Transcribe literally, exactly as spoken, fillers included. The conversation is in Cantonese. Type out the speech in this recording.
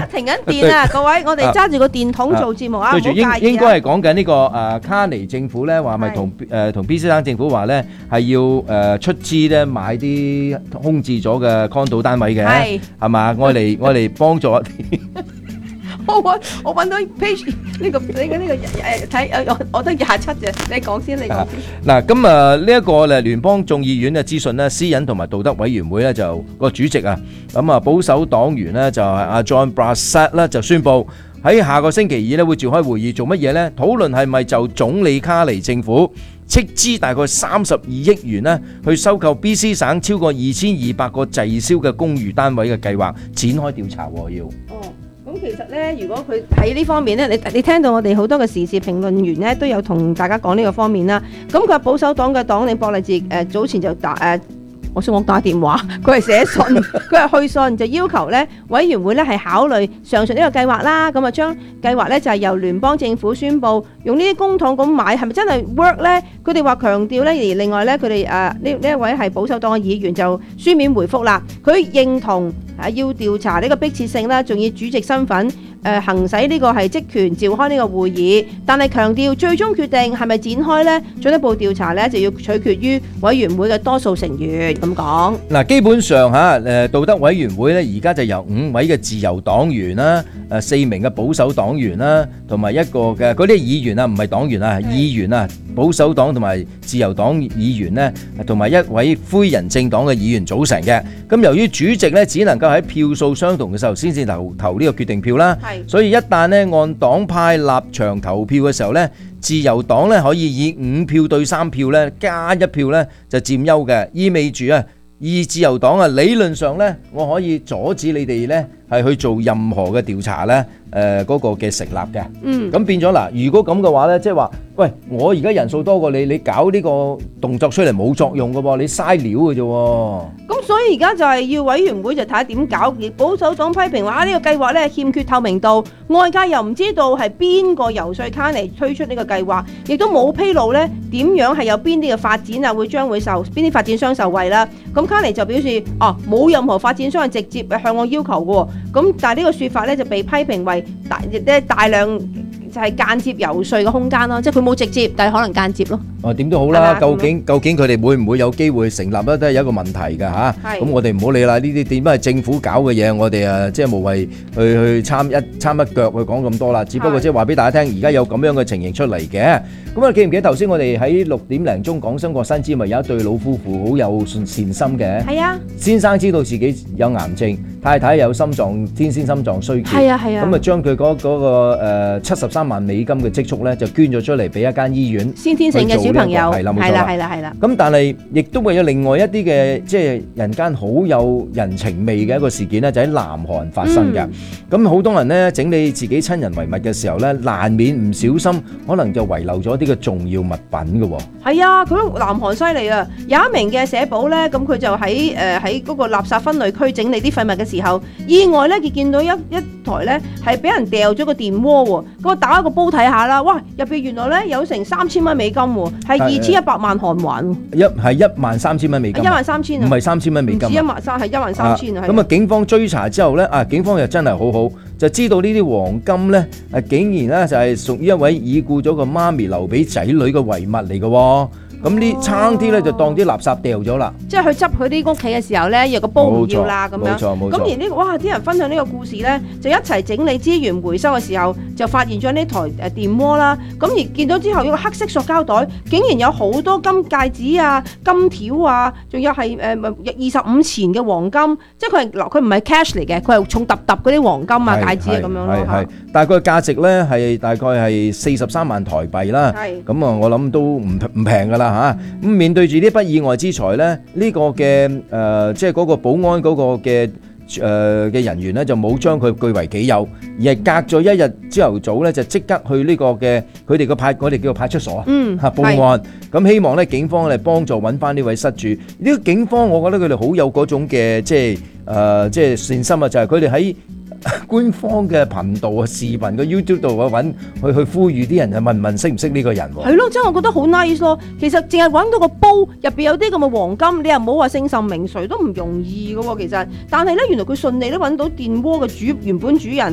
停緊電啊！各位，我哋揸住個電筒做節目啊，唔好介意啊。 應該係講緊呢個誒卡尼政府咧，話咪同誒同 B C 省政府話咧係要誒出資咧買啲空置咗嘅 condo 單位嘅，係係嘛？我嚟我嚟幫助一啲。 我揾我揾到 page 呢個你嘅呢個誒睇誒，我我得廿七啫。你講先，你講先。 嗱，咁啊呢一個咧聯邦眾議院嘅資訊咧，私隱同埋道德委員會咧就個主席啊，咁啊保守黨員咧就係阿 John Brassard 咧就宣布喺下個星期二咧會召開會議，做乜嘢咧？討論係咪就總理卡尼政府斥資大概三十二億元咧去收購 B C 省超過二千二百個滯銷嘅公寓單位嘅計劃展開調查喎，要。 咁其實咧，如果佢喺呢方面咧，你你聽到我哋好多嘅時事評論員咧，都有同大家講呢個方面啦。咁佢保守黨嘅黨領博利治誒早前就打誒、呃，我想講打電話，佢係寫信，佢係去信就要求咧委員會咧係考慮上述呢個計劃啦。咁啊將計劃咧就係由聯邦政府宣佈用呢啲公帑咁買，係咪真係 work 咧？佢哋話強調咧，而另外咧佢哋誒呢呢一位係保守黨嘅議員就書面回覆啦，佢認同。啊！要調查呢個迫切性啦，仲以主席身份誒、呃、行使呢個係職權召開呢個會議，但係強調最終決定係咪展開呢？進一步調查呢，就要取決於委員會嘅多數成員咁講。 嗱，基本上嚇誒道德委員會咧，而家就由五位嘅自由黨員啦，誒四名嘅保守黨員啦，同埋一個嘅嗰啲議員啊，唔係黨員啊，議員啊，保守黨同埋自由黨議員呢，同埋一位灰人政黨嘅議員組成嘅。咁由於主席咧只能夠喺票數相同嘅時候先至投投呢個決定票啦，所以一旦咧按黨派立場投票嘅時候咧，自由黨咧可以以五票對三票咧加一票咧就佔優嘅，意味住啊，以自由黨啊理論上咧我可以阻止你哋咧係去做任何嘅調查咧，誒嗰個嘅成立嘅。嗯，咁變咗嗱，如果咁嘅話咧，即係話，喂，我而家人數多過你，你搞呢個動作出嚟冇作用㗎喎，你嘥料嘅啫喎。 咁所以而家就係要委員會就睇下點搞。保守黨批評話啊，呢個計劃咧欠缺透明度，外界又唔知道係邊個遊說卡尼推出呢個計劃，亦都冇披露咧點樣係有邊啲嘅發展啊會將會受邊啲發展商受惠啦。咁卡尼就表示啊，冇任何發展商係直接向我要求嘅喎。咁但係呢個説法咧就被批評為大即大量就係間接遊說嘅空間咯，即係佢冇直接，但係可能間接咯。 哦，點都好啦，究竟究竟佢哋會唔會有機會成立咧，都係有一個問題㗎嚇。咁我哋唔好理啦，呢啲點解係政府搞嘅嘢，我哋啊即係無謂去去參一參一腳去講咁多啦。只不過即係話俾大家聽，而家有咁樣嘅情形出嚟嘅。咁啊，記唔記得頭先我哋喺六點零鐘講新國新知咪有一對老夫婦好有善心嘅？係啊，先生知道自己有癌症，太太有心臟天先心臟衰竭，係啊係啊，咁啊將佢嗰嗰個誒七十三萬美金嘅積蓄咧，就捐咗出嚟俾一間醫院先天性嘅小朋友，係啦冇錯啦，係啦係啦。咁但係亦都會有另外一啲嘅即係人間好有人情味嘅一個事件咧，就喺南韓發生嘅。咁好多人咧整理自己親人遺物嘅時候咧，難免唔小心可能就遺漏咗啲嘅重要物品嘅喎。係啊，佢南韓犀利啊！有一名嘅社保咧，咁佢就喺誒喺嗰個垃圾分類區整理啲廢物嘅時候，意外咧佢見到一一台咧係俾人掉咗個電鍋喎。咁我打一個煲睇下啦，哇！入邊原來咧有成三千蚊美金喎，係二千一百萬韓元。一係一萬三千蚊美金。一萬三千啊！唔係三千蚊美金。唔止一萬三，係一萬三千啊！咁啊，警方追查之後咧，啊，警方又真係好好，就知道呢啲黃金咧，啊，竟然咧就係屬於一位已故咗個媽咪留俾仔女嘅遺物嚟嘅喎。咁呢差啲咧就當啲垃圾掉咗啦，即係去執佢啲屋企嘅時候咧，有個煲唔要啦咁樣。冇錯冇錯。咁而呢個哇，啲人分享呢個故事咧，就一齊整理資源回收嘅時候，就發現咗呢台誒電鍋啦。咁而見到之後，一個黑色塑膠袋，竟然有好多金戒指啊、金條啊，仲有係誒二十五錢嘅黃金，即係佢係嗱佢唔係 cash 嚟嘅，佢係重揼揼嗰啲黃金啊、戒指啊咁樣咯嚇。大概價值咧係大概係四十三萬台幣啦。係。咁啊，我諗都唔唔平㗎啦。嚇咁面對住呢筆意外之財咧，呢個嘅誒即係嗰個保安嗰個嘅誒嘅人員咧，就冇將佢據為己有，而係隔咗一日朝頭早咧，就即刻去呢個嘅佢哋個派，我哋叫做派出所啊，嚇報案。咁希望咧警方嚟幫助揾翻呢位失主。呢個警方我覺得佢哋好有嗰種嘅即係誒即係善心啊，就係佢哋喺官方嘅頻道啊、視頻嘅 YouTube 度啊揾去去呼籲啲人啊問問識唔識呢個人喎？係咯，即係我覺得好 nice 咯。其實淨係揾到個煲入邊有啲咁嘅黃金，你又唔好話姓甚名誰都唔容易嘅喎。其實，但係咧原來佢順利都揾到電鍋嘅主原本主人。